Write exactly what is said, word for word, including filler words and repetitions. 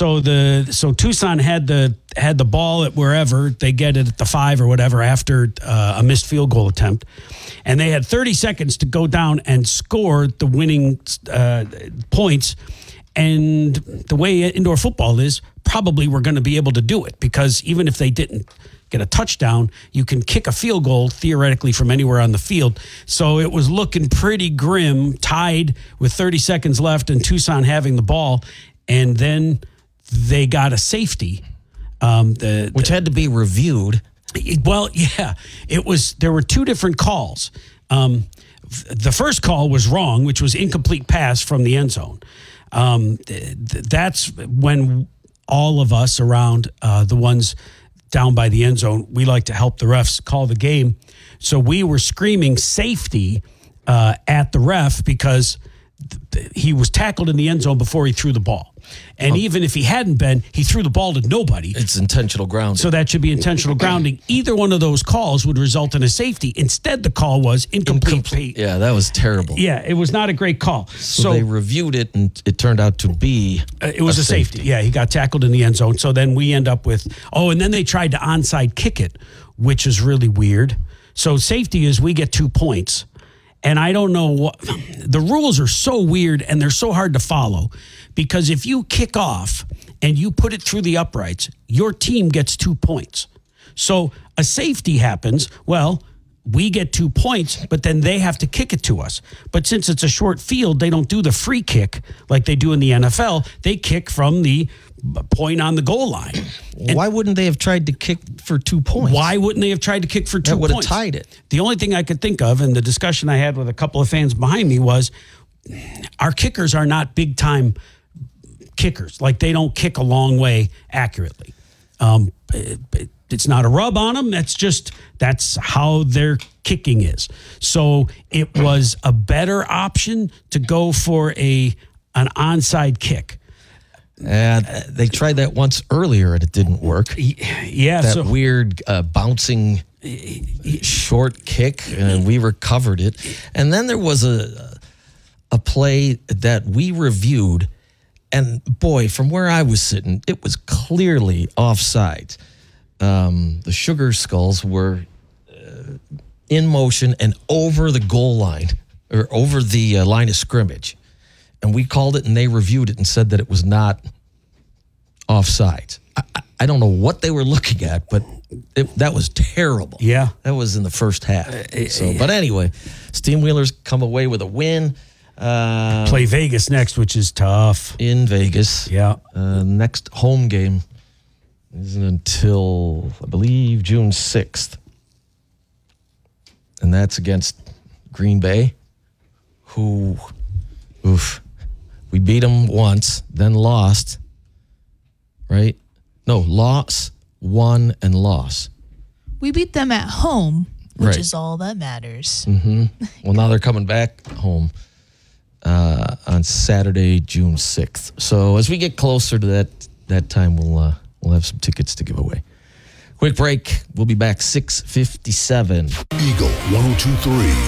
so the so Tucson had the had the ball at wherever they get it at the five or whatever after uh, a missed field goal attempt, and they had thirty seconds to go down and score the winning uh, points. And the way indoor football is, probably we're going to be able to do it because even if they didn't get a touchdown, you can kick a field goal theoretically from anywhere on the field. So it was looking pretty grim, tied with thirty seconds left and Tucson having the ball. And then they got a safety. Um, the, Which had to be reviewed. Well, yeah, it was. There were two different calls. Um, the first call was wrong, which was incomplete pass from the end zone. Um, th- that's when all of us around uh, the ones down by the end zone, we like to help the refs call the game. So we were screaming safety uh, at the ref because th- he was tackled in the end zone before he threw the ball. And oh. even if he hadn't been, he threw the ball to nobody. It's intentional grounding. So that should be intentional grounding. Either one of those calls would result in a safety. Instead, the call was incomplete. Incomplete. Yeah, that was terrible. Yeah, it was not a great call. So, so they reviewed it, and it turned out to be uh, it was a, a safety. safety. Yeah, he got tackled in the end zone. So then we end up with, oh, and then they tried to onside kick it, which is really weird. So safety is we get two points. And I don't know what the rules are so weird and they're so hard to follow because if you kick off and you put it through the uprights, your team gets two points. So a safety happens. Well, we get two points, but then they have to kick it to us. But since it's a short field, they don't do the free kick like they do in the N F L. They kick from the point on the goal line. And why wouldn't they have tried to kick for two points? Why wouldn't they have tried to kick for two that would points? Have tied it. The only thing I could think of, and the discussion I had with a couple of fans behind me was, our kickers are not big time kickers. Like they don't kick a long way accurately. Um, it, it, it's not a rub on them. That's just, that's how their kicking is. So it was a better option to go for a an onside kick. And uh, they tried that once earlier and it didn't work. Yeah. That so, weird uh, bouncing short kick, and we recovered it. And then there was a a play that we reviewed, and boy, from where I was sitting, it was clearly offside. Um, the Sugar Skulls were uh, in motion and over the goal line, or over the uh, line of scrimmage. And we called it, and they reviewed it and said that it was not offside. I, I don't know what they were looking at, but it, that was terrible. Yeah. That was in the first half. So, but anyway, Steamwheelers come away with a win. Um, Play Vegas next, which is tough. In Vegas. Yeah. Uh, next home game isn't until, I believe, June sixth. And that's against Green Bay, who, oof, we beat them once, then lost, right? No, loss, won, and loss. We beat them at home, which right. is all that matters. Mm-hmm. Well, now they're coming back home uh, on Saturday, June sixth. So as we get closer to that that time, we'll uh, we'll have some tickets to give away. Quick break. We'll be back six fifty-seven. Eagle one oh two three.